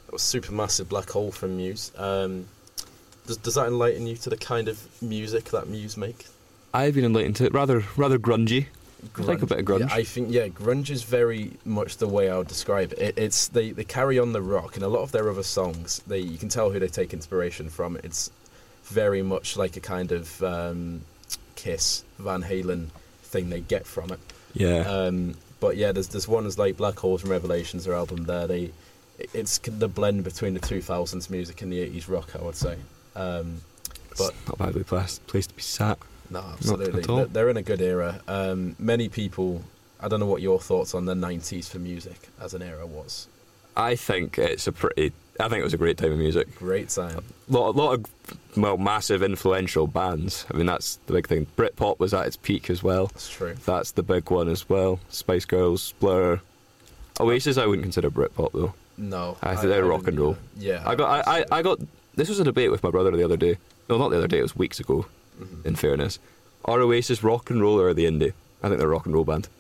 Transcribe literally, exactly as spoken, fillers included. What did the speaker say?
That was Supermassive Black Hole from Muse. Um, does, does that enlighten you to the kind of music that Muse make? I've been enlightened to it. Rather, rather grungy. Grunge. I like a bit of grunge. Yeah, I think, yeah, grunge is very much the way I would describe it. it. It's they, they carry on the rock, and a lot of their other songs, they you can tell who they take inspiration from. It's very much like a kind of um, Kiss, Van Halen thing they get from it. Yeah. Um, but yeah, there's there's ones like Black Holes and Revelations, their album there. They it's the blend between the two thousands music and the eighties rock, I would say. Um, but it's not a badly placed place to be sat. No, absolutely. Not at all. They're, they're in a good era. Um, many people, I don't know what your thoughts on the nineties for music as an era was. I think it's a pretty. I think it was a great time of music. Great time. A lot, a lot of well, massive influential bands. I mean, that's the big thing. Britpop was at its peak as well. That's true. That's the big one as well. Spice Girls, Blur, Oasis. I wouldn't consider Britpop though. No, I think they're rock and roll. Yeah, I got. I, I, I got. This was a debate with my brother the other day. No, not the other day. It was weeks ago. Mm-hmm. In fairness, are Oasis rock and roll or are they indie? I think they're a rock and roll band.